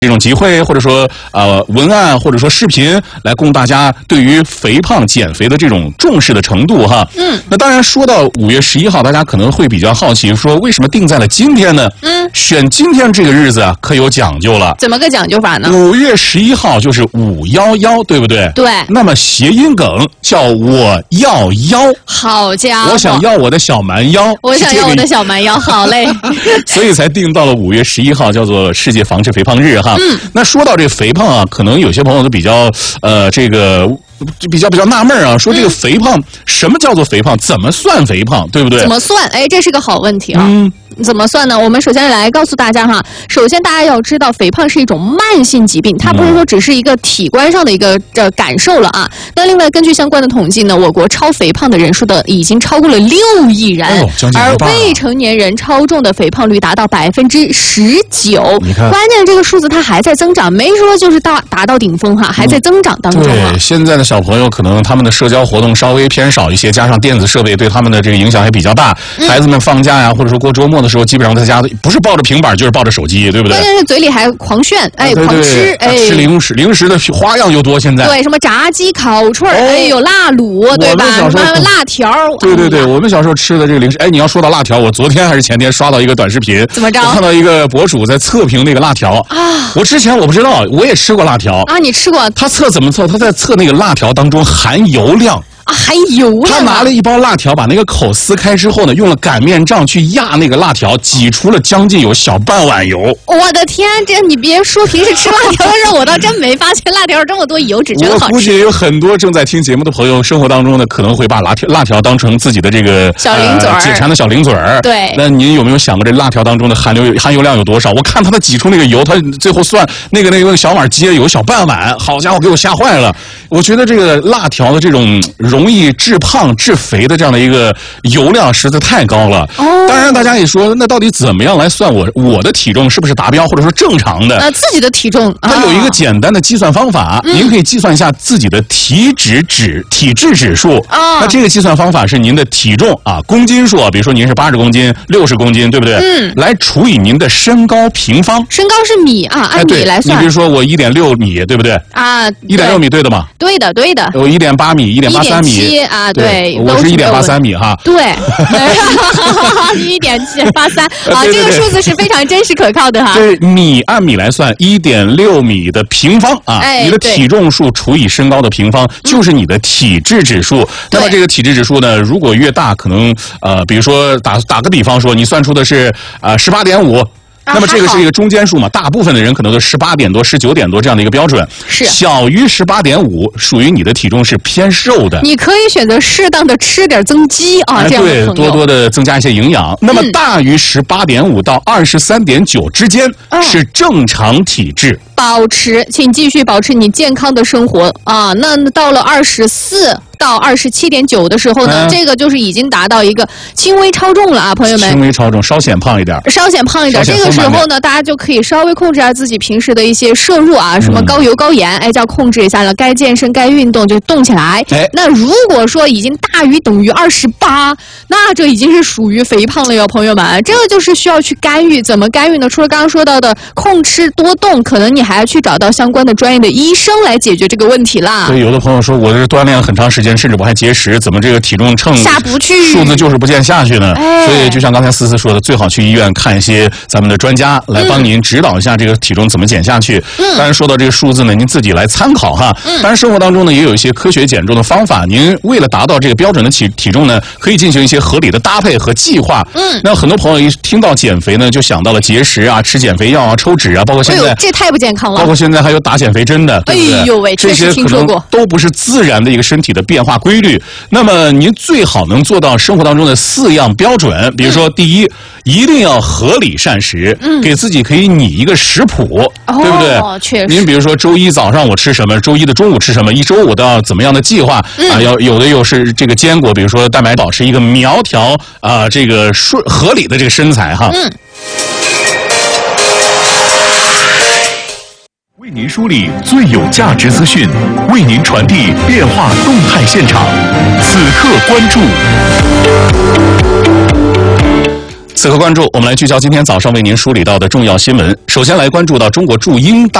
这种集会，或者说文案，或者说视频，来供大家对于肥胖减肥的这种重视的程度哈。那当然说到5月11号，大家可能会比较好奇，说为什么定在了今天呢？选今天这个日子啊，可有讲究了。 怎么个讲究法呢 ？5月11号就是511，对不对？ 对。 那么谐音梗叫我要腰。 好家伙！ 我想要我的小蛮腰。 我想要我的小蛮腰，好嘞。 所以才定到了5月11号，叫做世界防治肥胖日哈。那说到这肥胖啊，可能有些朋友都比较比较纳闷啊，说这个肥胖，什么叫做肥胖？怎么算肥胖？对不对？ 怎么算？哎，这是个好问题啊。怎么算呢？我们首先来告诉大家哈，首先大家要知道，肥胖是一种慢性疾病，它不是说只是一个体观上的一个感受了啊。那另外，根据相关的统计呢，我国超肥胖的人数已经超过了6亿人，而未成年人超重的肥胖率达到19%。 你看， 关键这个数字它还在增长，没说就是达到顶峰哈，还在增长当中啊。 对，现在的小朋友可能他们的社交活动稍微偏少一些，加上电子设备对他们的这个影响还比较大。孩子们放假呀，或者说过周末的时候，基本上在家不是抱着平板就是抱着手机，对不对？ 关键是嘴里还狂炫，狂吃， 吃零食的花样又多。现在对什么炸鸡、烤串，有辣卤，对吧？什么辣条？ 对，我们小时候吃的这个零食，你要说到辣条，我昨天还是前天刷到一个短视频， 怎么着？ 我看到一个博主在测评那个辣条啊。我之前我不知道，我也吃过辣条啊。你吃过？ 他测怎么测？他在测那个辣条当中含油量。 还油他拿了一包辣条，把那个口撕开之后呢，用了擀面杖去压那个辣条，挤出了将近有小半碗油。 我的天，这你别说，平时吃辣条的人，我倒真没发现辣条有这么多油，只觉得好吃。 我估计有很多正在听节目的朋友，生活当中呢，可能会把辣条当成自己的这个小零嘴解馋的小零嘴儿。 对。 那您有没有想过，这辣条当中的含油量有多少？我看他挤出那个油，他最后算那个小碗接有小半碗，好家伙，给我吓坏了。我觉得这个辣条的这种容易致胖致肥的这样的一个油量实在太高了。当然大家也说，那到底怎么样来算我的体重是不是达标或者说正常的？ 自己的体重它有一个简单的计算方法，您可以计算一下自己的体质指数。那这个计算方法是您的体重公斤数，比如说您是80公斤、60公斤，对不对？来除以您的身高平方。 身高是米啊，按米来算。 你比如说我1.6米，对不对？1.6米对的吗？ 对的。 我1.8米、1.83米啊，对， 我是1.83米哈。 对，1.783啊，这个数字是非常真实可靠的哈。 这按米来算，1.6米的平方啊，你的体重数除以身高的平方就是你的体质指数。那么这个体质指数呢，如果越大，可能比如说打个比方说，你算出的是18.5。那么这个是一个中间数嘛，大部分的人可能都18点多、19点多这样的一个标准， 是小于18.5，属于你的体重是偏瘦的。 你可以选择适当的吃点增肌啊，这样的朋友对，多的增加一些营养。那么大于18.5到23.9之间是正常体质。 请继续保持你健康的生活啊。那到了24到27.9的时候呢，这个就是已经达到一个轻微超重了啊，朋友们。 轻微超重，稍显胖一点。 这个时候呢，大家就可以稍微控制一下自己平时的一些摄入啊，什么高油高盐，就要控制一下了。该健身该运动就动起来。那如果说已经大于等于28，那这已经是属于肥胖了哟，朋友们。这个就是需要去干预，怎么干预呢？除了刚刚说到的控吃多动，可能你还要去找到相关的专业的医生来解决这个问题啦。 所以有的朋友说，我这锻炼很长时间，甚至我还节食，怎么这个体重秤下不去， 数字就是不见下去呢？所以就像刚才思思说的，最好去医院看一些咱们的专家来帮您指导一下这个体重怎么减下去。当然说到这个数字呢，您自己来参考哈。当然生活当中呢也有一些科学减重的方法，您为了达到这个标准的体重呢，可以进行一些合理的搭配和计划。那很多朋友一听到减肥呢，就想到了节食啊、吃减肥药啊、抽脂啊，包括现在这太不健康了。 包括现在还有打减肥针的，对不对？ 哎呦喂， 这些可能都不是自然的一个身体的变化规律。那么您最好能做到生活当中的4样标准，比如说第一，一定要合理膳食，给自己可以拟一个食谱，对不对？ 确实。 您比如说周一早上我吃什么，周一的中午吃什么，一周我都要怎么样的计划啊？要有的又是这个坚果，比如说蛋白保持一个苗条这个合理的这个身材哈。 为您梳理最有价值资讯，为您传递变化动态现场。此刻关注。 此刻关注，我们来聚焦今天早上为您梳理到的重要新闻。首先来关注到中国驻英大